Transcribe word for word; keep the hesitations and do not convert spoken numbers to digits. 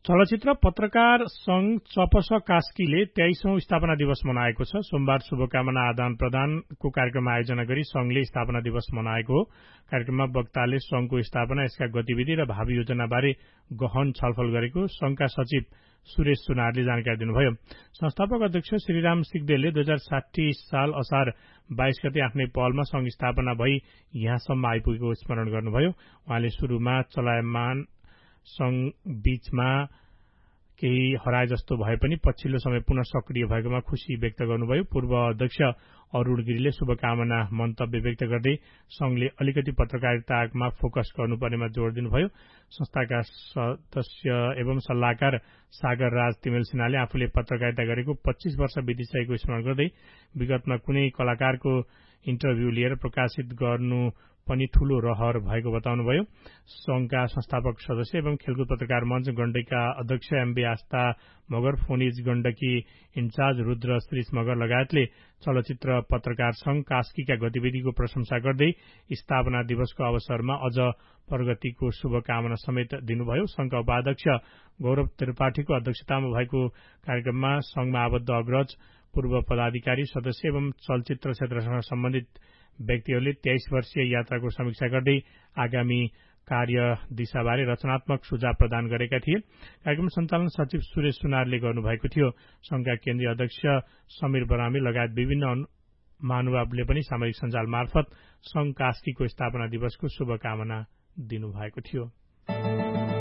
चलचित्र पत्रकार संघ चपस कास्कीले तेइसौं स्थापना दिवस मनाएको छ। सोमबार शुभकामना आदान प्रदानको कार्यक्रम आयोजना गरी संघले स्थापना दिवस मनाएको हो। कार्यक्रममा वक्ताले संघको स्थापना, यसका गतिविधि र भावी योजनाबारे गहन छलफल गरेको संघका सचिव सुरेश सुनारले जानकारी दिनुभयो। संस्थापक अध्यक्ष श्रीराम सिग्देलले दुई हजार साठी साल असार बाइस गते आफ्नै पहलमा संघ स्थापना भई यहाँसम्म आइपुगेको स्मरण गर्नुभयो। उहाँले शुरूमा चलायमान संघ बीचमा केही हराए जस्तो भए पनि पछिल्लो समय पुनः सक्रिय भएकोमा खुशी व्यक्त गर्नुभयो। पूर्व अध्यक्ष अरूण गिरीले शुभकामना मन्तव्य व्यक्त गर्दै संघले अलिकति पत्रकारितामा फोकस गर्नुपर्नेमा जोड़ दिनुभयो। संस्थाका सदस्य एवं सल्लाहकार सागर राज तिमेल सिन्हाले आफूले पत्रकारिता गरेको पच्चीस वर्ष बितिसकेको स्मरण गर्दै विगतमा कुनै कलाकारको इन्टरभ्यू लिएर प्रकाशित गर्नु पनि ठूलो रहर भएको बताउनुभयो। संघका संस्थापक सदस्य एवं खेलकुद पत्रकार मञ्च गण्डकीका अध्यक्ष एमबी आस्था मगर, फोनिज गण्डकी इन्चार्ज रुद्र श्रीष मगर लगायतले चलचित्र पत्रकार संघ कास्कीका गतिविधिको प्रशंसा गर्दै स्थापना दिवसको अवसरमा अझ प्रगतिको शुभकामना समेत दिनुभयो। संघका उपाध्यक्ष गौरव त्रिपाठीको अध्यक्षतामा भएको कार्यक्रममा संघमा आबद्ध अग्रज, पूर्व पदाधिकारी, सदस्य एवं चलचित्र क्षेत्रसँग सम्बन्धित व्यक्तिहरूले तेइस वर्षीय यात्राको समीक्षा गर्दै आगामी कार्य दिशाबारे रचनात्मक सुझाव प्रदान गरेका थिए। कार्यक्रम सञ्चालन सचिव सुरेश सुनारले गर्नुभएको थियो। संघका केन्द्रीय अध्यक्ष समीर बरामी लगायत विभिन्न महानुभावले पनि सामाजिक सञ्जाल मार्फत संघ कास्कीको स्थापना दिवसको शुभकामना दिनुभएको थियो।